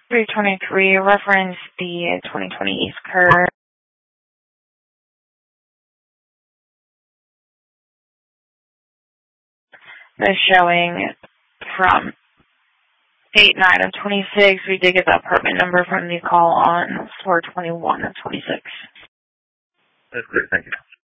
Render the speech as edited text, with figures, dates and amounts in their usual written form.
323, reference the 2020 East Curve. The showing from 8/9 of 26. We did get the apartment number from the call on floor 21 of 26. That's great, thank you.